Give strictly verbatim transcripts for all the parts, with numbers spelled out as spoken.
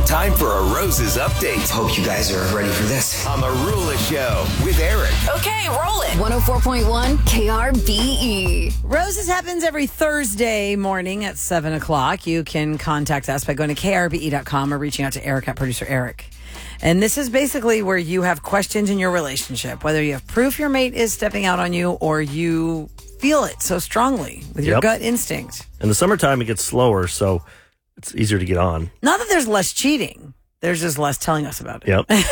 Time for a Roses update. Hope you guys are ready for this. On the Rula Show with Eric. Okay, roll it. one oh four point one K R B E. Roses happens every Thursday morning at seven o'clock. You can contact us by going to K R B E dot com or reaching out to Eric at producer Eric. And this is basically where you have questions in your relationship, whether you have proof your mate is stepping out on you or you feel it so strongly with your Yep. gut instinct. In the summertime, it gets slower, so it's easier to get on. Not that there's less cheating. There's just less telling us about it.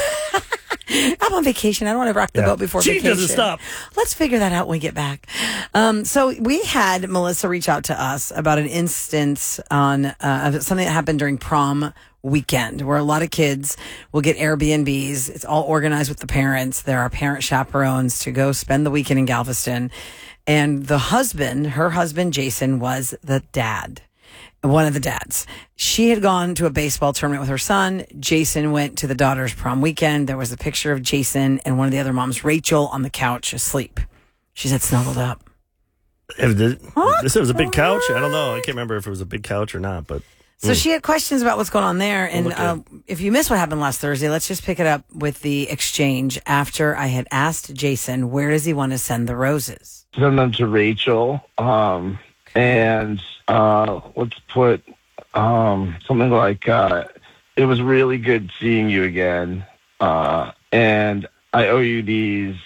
Yep. I'm on vacation. I don't want to rock the Yeah. boat before Cheating vacation. doesn't stop. Let's figure that out when we get back. Um, so we had Melissa reach out to us about an instance on uh, of something that happened during prom weekend, where a lot of kids will get Airbnbs. It's all organized with the parents. There are parent chaperones to go spend the weekend in Galveston. And the husband, her husband, Jason, was the dad. One of the dads. She had gone to a baseball tournament with her son. Jason went to the daughter's prom weekend. There was a picture of Jason and one of the other moms, Rachel, on the couch asleep. She said snuggled up. If the, they said it was a big couch. I don't know. I can't remember if it was a big couch or not, but. So mm. she had questions about what's going on there. And look uh, if you missed what happened last Thursday, let's just pick it up with the exchange after I had asked Jason, where does he want to send the roses? Send them to Rachel. Um, and uh, let's put um, something like, uh, it was really good seeing you again. Uh, and I owe you these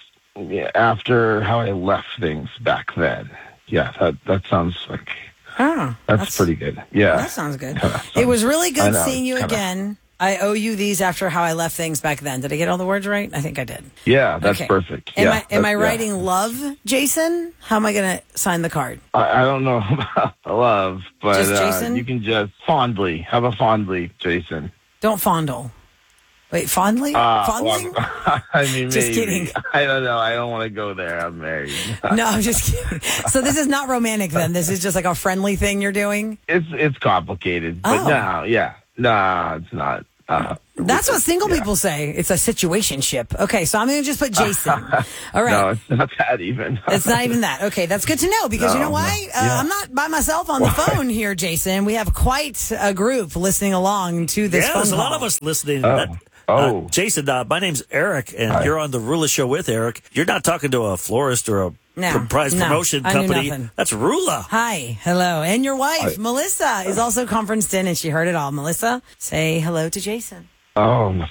after how I left things back then. Yeah, that, that sounds like... Oh, that's, that's pretty good. Yeah. That sounds good. Kinda, it was really good know, seeing you kinda. again. I owe you these after how I left things back then. Did I get all the words right? I think I did. Yeah, that's Okay. perfect. Am yeah, I am I yeah. writing love, Jason? How am I going to sign the card? I, I don't know about love, but Just uh, Jason? you can just fondly. Have a fondly, Jason. Don't fondle. Wait, fondly? Uh, Fondling? well, I mean, Just maybe. kidding. I don't know. I don't want to go there. I'm married. No, I'm just kidding. So this is not romantic then. This is just like a friendly thing you're doing? It's it's complicated, but Oh. no, yeah, no, it's not. Uh, That's what single yeah. people say. It's a situationship. Okay, so I'm going to just put Jason. All right. No, it's not that even. It's not even that. Okay, that's good to know because you No, know why? no. Uh, Yeah. I'm not by myself on the phone here, Jason. We have quite a group listening along to this Yeah, phone there's a lot call. of us listening. Oh. That- Oh. Uh, Jason, uh, my name's Eric, and Hi. you're on the Rula Show with Eric. You're not talking to a florist or a No, pr- prize no, promotion I knew company. nothing. That's Rula. Hi, hello, and your wife, Hi. Melissa, is also conferenced in, and she heard it all. Melissa, say hello to Jason. Oh,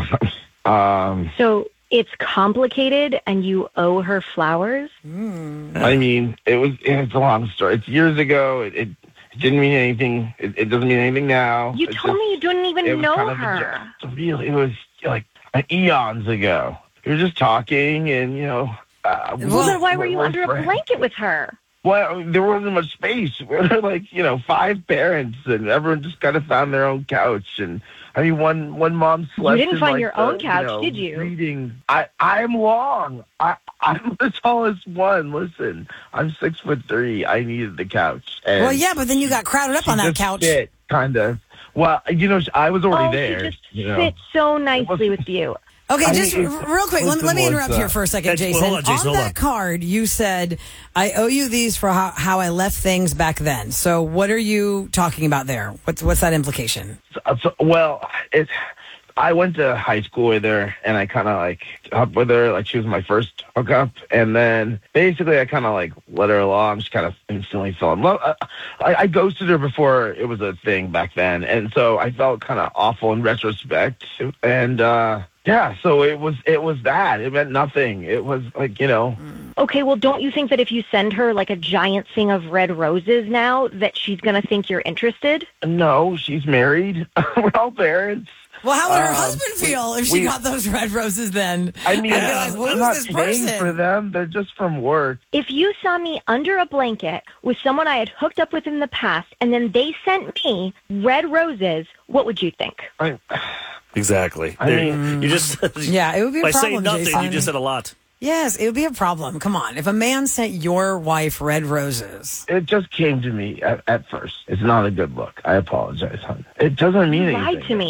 um, So it's complicated and you owe her flowers? I mean, it was. It's a long story. It's years ago. It, it, it didn't mean anything. It, it doesn't mean anything now. You It told just- me you didn't it even was know kind of a her. joke. Really, it was like eons ago. We were just talking, and you know. Uh, Well, then why were you we're under a friends. blanket with her? Well, there wasn't much space. We were like, you know, five parents, and everyone just kind of found their own couch. And I mean, one one mom slept. didn't in, find like, your the, own couch, know, did you? Reading. I I'm long. I I'm the tallest one. Listen, I'm six foot three. I needed the couch. And Well, yeah, but then you got crowded up she on that just couch. fit, kind of. Well, you know, I was already Oh, there. she just you know. fits so nicely wasn't- with you. Okay, I just mean, r- it's- real quick, let, listen, let me interrupt what's here up? for a second, That's- Jason. hold on, Jason, on hold that on. card, you said, I owe you these for how, how I left things back then. So what are you talking about there? What's what's that implication? Uh, so, well, it's. I went to high school with her, and I kind of like up with her, like she was my first hookup, and then basically I kind of like let her along. She kind of instantly fell in love. I, I, I ghosted her before it was a thing back then, and so I felt kind of awful in retrospect. And uh, yeah, so it was it was that. It meant nothing. It was like you know. Okay, well, don't you think that if you send her like a giant thing of red roses now, that she's going to think you're interested? No, she's married. We're all parents. Well, how would her Um, husband feel if she we- got those red roses then? I mean, I'd be like, I'm who's not this paying person? for them. They're just from work. If you saw me under a blanket with someone I had hooked up with in the past, and then they sent me red roses, what would you think? I, Exactly. I There- mean- you just Yeah, it would be a by problem, saying nothing, Jason. you just said a lot. Yes, it would be a problem. Come on. If a man sent your wife red roses. It just came to me at, at first. It's not a good look. I apologize, hon. It doesn't mean You anything. lied to me.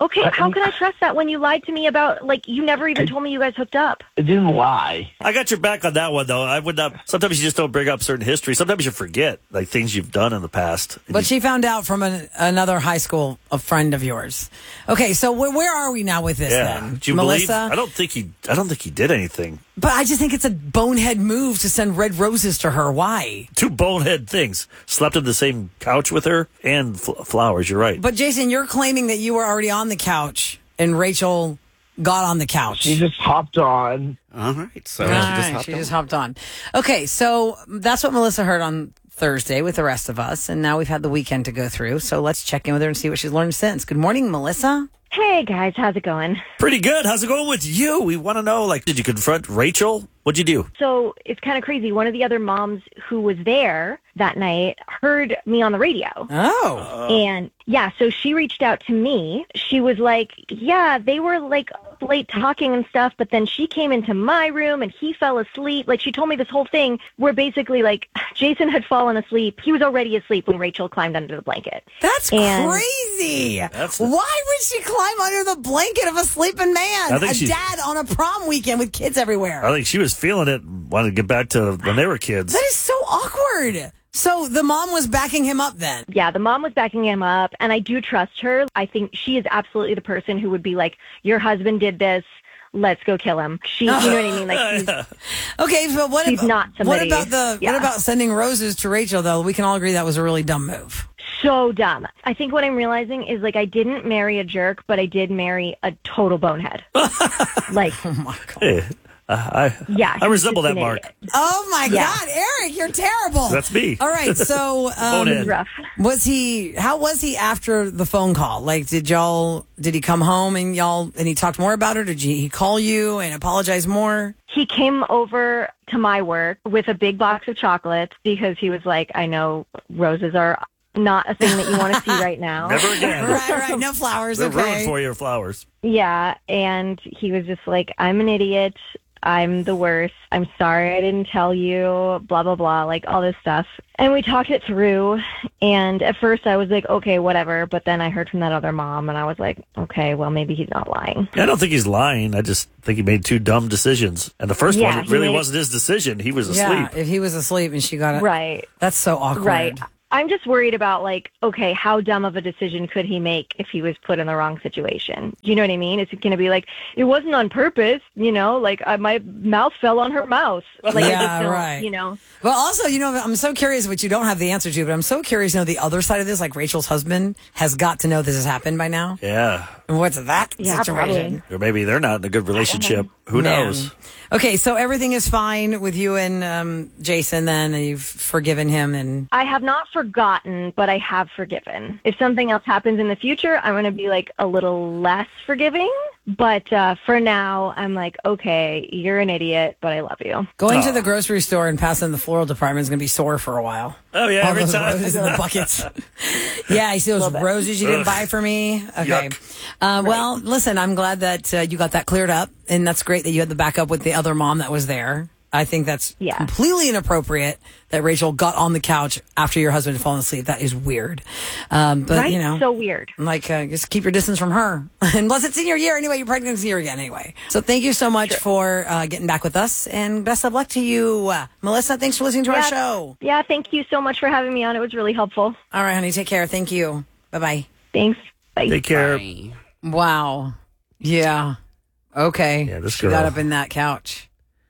Okay, how can I trust that when you lied to me about, like, you never even told me you guys hooked up? I didn't lie. I got your back on that one, though. I would not. Sometimes you just don't bring up certain history. Sometimes you forget, like, things you've done in the past. But she found out from an, another high school, a friend of yours. Okay, so where, where are we now with this yeah. then? Do you Melissa? believe? I don't think he. I don't think he did anything. But I just think it's a bonehead move to send red roses to her. Why? Two bonehead things. Slept on the same couch with her and fl- flowers. You're right. But Jason, you're claiming that you were already on the couch and Rachel got on the couch. She just hopped on. All right. So All she right, just hopped she on. just hopped on. Okay, so that's what Melissa heard on Thursday with the rest of us, and now we've had the weekend to go through. So let's check in with her and see what she's learned since. Good morning, Melissa. Hey, guys, how's it going? Pretty good. How's it going with you? We want to know, like, did you confront Rachel? What'd you do? So it's kind of crazy. One of the other moms who was there that night heard me on the radio. Oh. And yeah, so she reached out to me. She was like, yeah, they were like up late talking and stuff, but then she came into my room and he fell asleep. Like, she told me this whole thing where basically, like, Jason had fallen asleep. He was already asleep when Rachel climbed under the blanket. That's And- crazy. That's- Why would she climb under the blanket of a sleeping man? I think A she- dad on a prom weekend with kids everywhere. I think she was feeling it, wanted to get back to when they were kids. That is so awkward. So the mom was backing him up then. Yeah, the mom was backing him up, and I do trust her. I think she is absolutely the person who would be like, your husband did this. Let's go kill him. She, you know what I mean? Like, she's, Okay, but what She's about not what somebody- about the yeah. what about sending roses to Rachel though? We can all agree that was a really dumb move. so dumb. I think what I'm realizing is, like, I didn't marry a jerk, but I did marry a total bonehead. Like, Oh my god. Hey, I, I, yeah. I he's resemble just that, an Mark. idiot. Oh my Yeah. god, Eric, you're terrible. That's me. All right, so um, Bonehead. Rough. was he? How was he after the phone call? Like, did y'all? Did he come home and y'all and he talked more about her? Did he call you and apologize more? He came over to my work with a big box of chocolates because he was like, I know roses are not a thing that you want to see right now. Never again. Right, right. No flowers. They're Okay. ruined for your flowers. Yeah, and he was just like, I'm an idiot. I'm the worst. I'm sorry I didn't tell you, blah, blah, blah, like all this stuff. And we talked it through. And at first I was like, okay, whatever. But then I heard from that other mom and I was like, okay, well, maybe he's not lying. I don't think he's lying. I just think he made two dumb decisions. And the first Yeah, one he really made- wasn't his decision. He was Yeah, asleep. if he was asleep and she got it. Right, That's so awkward. right. I'm just worried about, like, okay, how dumb of a decision could he make if he was put in the wrong situation? Do you know what I mean? Is it going to be like, it wasn't on purpose, you know, like uh, my mouse fell on her mouse. Like, I Yeah, just don't, right. You know, Well, also, you know, I'm so curious, which you don't have the answer to, but I'm so curious to know the other side of this. Like, Rachel's husband has got to know this has happened by now. Yeah. And what's that Yeah, situation? probably. Or maybe they're not in a good relationship. Who Man. knows? Okay, so everything is fine with you and um, Jason then, and you've forgiven him. And I have not forgotten, but I have forgiven. If something else happens in the future, I'm going to be like a little less forgiving. But uh, for now, I'm like, okay, you're an idiot, but I love you. going to the grocery store and passing the floral department is going to be sore for a while. Oh, yeah. All Every those time. roses in the buckets. Yeah, you see those roses you didn't buy for me? Okay. Uh, well, listen, I'm glad that uh, you got that cleared up. And that's great that you had the backup with the other mom that was there. I think that's Yeah. completely inappropriate that Rachel got on the couch after your husband had fallen asleep. That is weird. Um, but, Right? you know. So weird. Like, uh, just keep your distance from her. Unless it's senior year anyway, you're pregnant senior again anyway. So thank you so much for uh, getting back with us, and best of luck to you. Uh, Melissa, thanks for listening to our Yeah. show. Yeah, thank you so much for having me on. It was really helpful. All right, honey, take care. Thank you. Bye-bye. Thanks. Bye. Take care. Bye. Wow. Yeah. Okay. Yeah, this she got girl. up in that couch.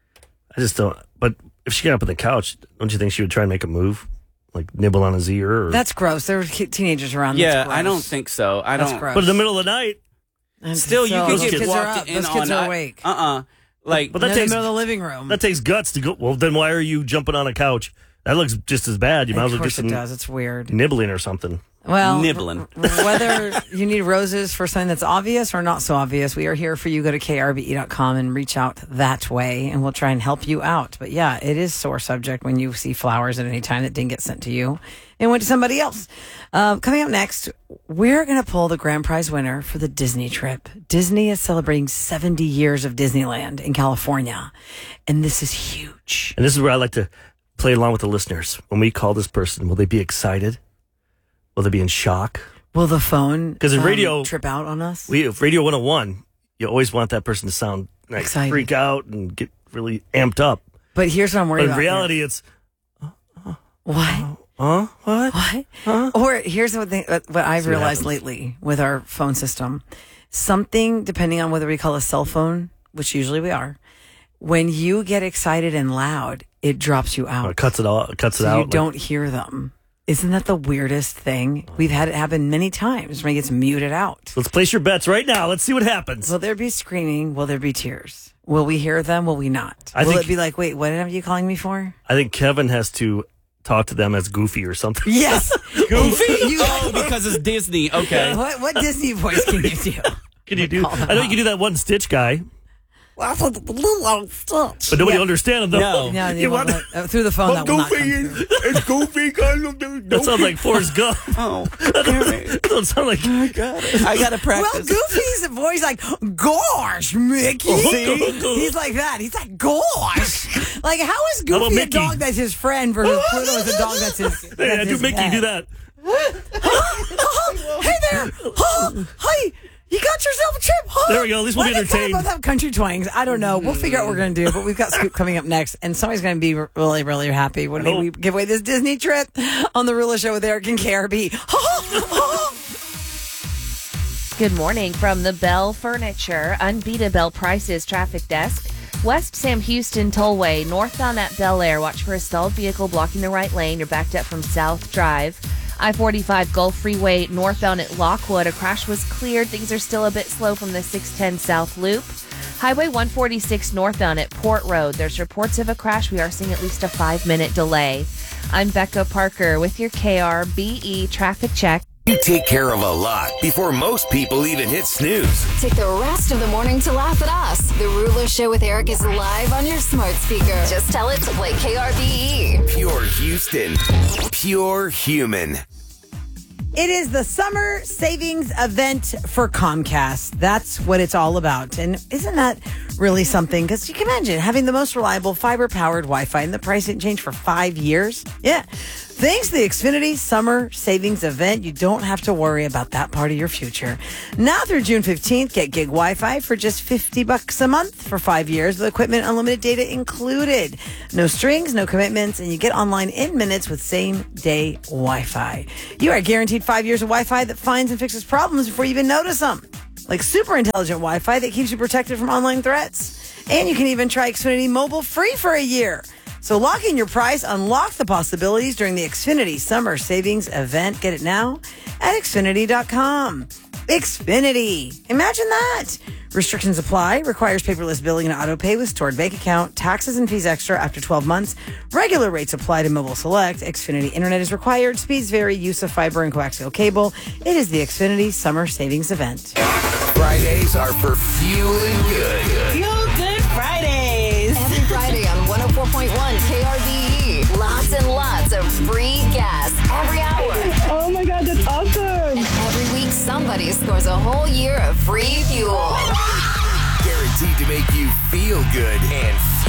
I just don't. But if she got up on the couch, don't you think she would try and make a move? Like nibble on his ear? Or, That's gross. There were ki- teenagers around. Yeah, That's gross. I don't think so. I That's don't. gross. but in the middle of the night. And Still, you so- can those get kids are walked up. in Those kids on. are awake. Uh uh Like, But They're that in the takes middle of the living room. that takes guts to go. Well, then why are you jumping on a couch? That looks just as bad. You might as Of well course just it does. It's weird. nibbling or something. Well, Nibbling. r- whether you need roses for something that's obvious or not so obvious, we are here for you. Go to K R B E dot com and reach out that way, and we'll try and help you out. But yeah, it is sore subject when you see flowers at any time that didn't get sent to you and went to somebody else. Uh, coming up next, we're going to pull the grand prize winner for the Disney trip. Disney is celebrating seventy years of Disneyland in California, and this is huge. And this is where I like to play along with the listeners. When we call this person, will they be excited? Will they be in shock? Will the phone 'Cause in um, radio- trip out on us? We have Radio one oh one. You always want that person to sound like Excited. freak out and get really amped up. But here's what I'm worried But in about. reality, it's What? huh? What? What? Huh? Or here's what, they, what I've See what realized happens. lately with our phone system. Something, depending on whether we call a cell phone, which usually we are, when you get excited and loud, it drops you out. It cuts it all. Cuts it so out. you like- don't hear them. Isn't that the weirdest thing? We've had it happen many times when it gets muted out. Let's place your bets right now. Let's see what happens. Will there be screaming? Will there be tears? Will we hear them? Will we not? I Will think- it be like, wait, what are you calling me for? I think Kevin has to talk to them as Goofy or something. Yes. Goofy. You- Oh, because it's Disney. Okay. what, what Disney voice can you do? Can you do? I know you can do that one Stitch guy, but nobody Yeah. understand him though. No. No, You you want- won't let- uh, through the phone, that will not come through. It's Goofy. That sounds like Forrest Gump. Oh, That don't sound like. I got it. I got to Well, practice. Goofy's voice like, gosh, Mickey. He's like that. He's like, gosh. Like, how is How about Goofy a Mickey? dog that's his friend versus Pluto is a dog that's his Hey, that's I do his Mickey. pet? Do that. Hey there. Oh, hey, you got yourself a trip. Huh? There we go. At least we'll Why be do they entertained. both have country twangs. I don't know. We'll figure out what we're going to do, but we've got Scoop coming up next, and somebody's going to be really, really happy when Oh. we give away this Disney trip on The Rula Show with Eric and K R B. Good morning from the Bell Furniture, Unbeatable Prices Traffic Desk. West Sam Houston Tollway, northbound at Bel Air. Watch for a stalled vehicle blocking the right lane. You're backed up from South Drive. I forty-five Gulf Freeway, northbound at Lockwood. A crash was cleared. Things are still a bit slow from the six ten South Loop. Highway one forty-six northbound at Port Road. There's reports of a crash. We are seeing at least a five-minute delay. I'm Becca Parker with your K R B E traffic check. You take care of a lot before most people even hit snooze. Take the rest of the morning to laugh at us. The Rula Show with Eric is live on your smart speaker. Just tell it to play K R B E. Pure Houston. Pure human. It is the summer savings event for Comcast. That's what it's all about. And isn't that really something? Because you can imagine having the most reliable fiber-powered Wi-Fi and the price didn't change for five years. Yeah. Thanks to the Xfinity Summer Savings Event, you don't have to worry about that part of your future. Now through June fifteenth, get gig Wi-Fi for just fifty bucks a month for five years with equipment, unlimited data included. No strings, no commitments, and you get online in minutes with same-day Wi-Fi. You are guaranteed five years of Wi-Fi that finds and fixes problems before you even notice them. Like super intelligent Wi-Fi that keeps you protected from online threats. And you can even try Xfinity Mobile free for a year. So lock in your price, unlock the possibilities during the Xfinity Summer Savings Event. Get it now at Xfinity dot com. Xfinity. Imagine that. Restrictions apply. Requires paperless billing and auto pay with stored bank account. Taxes and fees extra after twelve months. Regular rates apply to Mobile Select. Xfinity Internet is required. Speeds vary. Use of fiber and coaxial cable. It is the Xfinity Summer Savings Event. Fridays are for fueling good. Feel Good Fridays. Every Friday on one oh four point one K R B E. Lots and lots of free gas every hour. Oh my God, that's awesome. And every week, somebody scores a whole year of free fuel. Guaranteed to make you feel good and